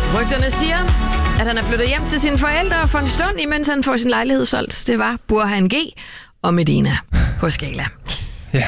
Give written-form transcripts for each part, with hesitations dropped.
Rygterne siger, at han er flyttet hjem til sine forældre for en stund, imens han får sin lejlighed solgt. Det var Burhan G. og Medina på Skala. Ja,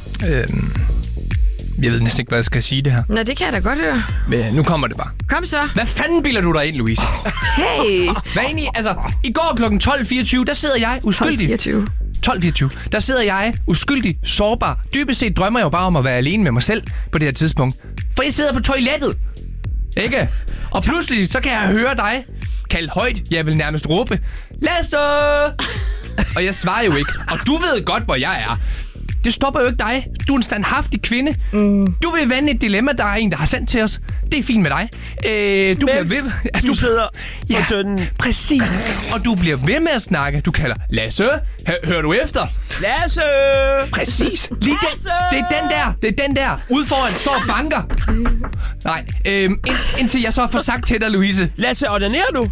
jeg ved næsten ikke, hvad jeg skal sige det her. Nå, det kan jeg da godt høre. Men nu kommer det bare. Kom så. Hvad fanden bilder du dig ind, Louise? Hey. Hvad egentlig? Altså, i går kl. 12.24, der sidder jeg uskyldig. 12.24. Der sidder jeg uskyldig, sårbar. Dybest set drømmer jeg jo bare om at være alene med mig selv på det her tidspunkt. For jeg sidder på toilettet. Ikke? Og pludselig, så kan jeg høre dig kalde højt. Jeg vil nærmest råbe, Lasse! Og jeg svarer jo ikke. Og du ved godt, hvor jeg er. Det stopper jo ikke dig. Du er en standhaftig kvinde. Du vil vende et dilemma, der er en, der har sendt til os. Det er fint med dig. Du bliver ved. Du sidder på tønden. Præcis. Og du bliver ved med at snakke. Du kalder Lasse. Hører du efter? Lasse! Præcis. Lige den. Det er den der. Ude foran står banker. Nej. Indtil jeg så får sagt til dig, Louise. Lasse, ordinerer du?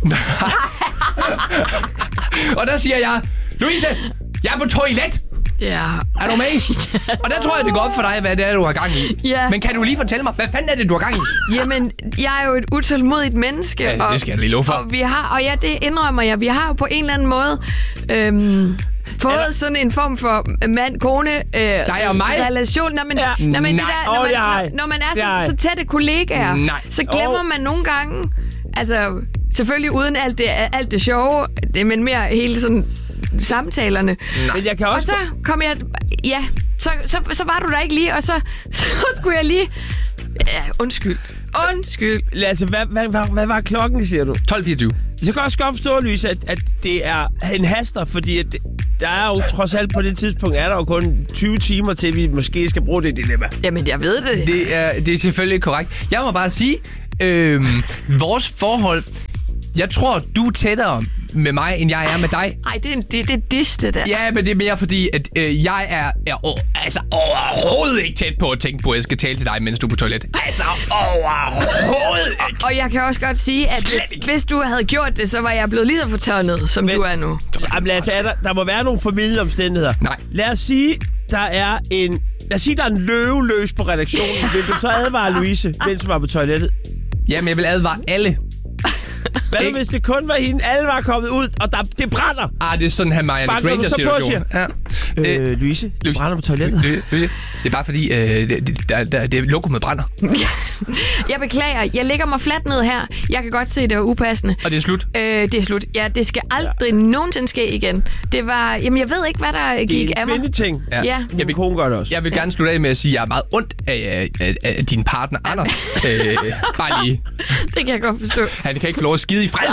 Og der siger jeg, Louise, jeg er på toilet. Ja. Er du med? Og der tror jeg, det går op for dig, hvad det er, du har gang i. Ja. Men kan du lige fortælle mig, hvad fanden er det, du har gang i? Jamen, jeg er jo et utålmodigt menneske. Ja, det skal jeg lige love for. Og ja, det indrømmer jeg. Vi har jo på en eller anden måde fået sådan en form for mand-kone relation. Når man er så tætte kollegaer, så glemmer man nogle gange, altså selvfølgelig uden alt det sjove, men mere hele sådan samtalerne. Men jeg kan også... Og så kom jeg... Ja, så var du der ikke lige, og så skulle jeg lige... Ja, undskyld. Lasse, hvad var klokken, siger du? 12.24. Jeg kan også godt forstå, Louise, at det er en haster, fordi at der er jo trods alt på det tidspunkt, er der jo kun 20 timer til, vi måske skal bruge det dilemma. Jamen, jeg ved det. Det er selvfølgelig korrekt. Jeg må bare sige, vores forhold... Jeg tror, du er tættere med mig, end jeg er med dig. Ej, det er dish, det der. Ja, men det er mere fordi, at jeg er overhovedet ikke tæt på at tænke på, at jeg skal tale til dig, mens du er på toilet. Altså, overhovedet ikke. Og jeg kan også godt sige, at hvis du havde gjort det, så var jeg blevet lige så fortørnet, som du er nu. Jamen, der må være nogle familieomstændigheder. Nej. Lad os sige, der er en løve løs på redaktionen. Vil du så advare Louise, mens du var på toilettet? Jamen, jeg vil advare alle. Hvad nu, hvis det kun var hende, alle var kommet ud, og det brænder? Det er sådan her Marianne Granger-situation. Ja. Louise, det brænder på toilettet. Det er bare fordi, det lokummet brænder. Jeg beklager, jeg lægger mig fladt ned her. Jeg kan godt se, det var upassende. Og det er slut? Det er slut. Ja, det skal aldrig nogensinde ske igen. Det var... Jamen, jeg ved ikke, hvad der gik af mig. Det er en ting. Ja. Min kone gør det også. Jeg vil gerne slutte af med at sige, at jeg er meget ondt af din partner, Anders. Bare lige. Det kan jeg godt forstå. Han kan ikke få lov at skide i fred.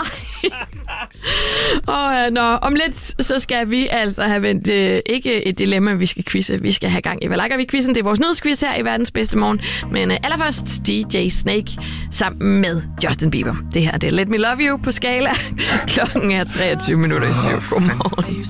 Om lidt, så skal vi altså have vendt ikke et dilemma, vi skal quizze. Vi skal have gang i Hvad liker vi quizzen? Det er vores nyhedsquiz her i Verdens Bedste Morgen. Men allerførst DJ Snake sammen med Justin Bieber. Det her, det er Let Me Love You på Skala. Klokken er 23:07. Godmorgen.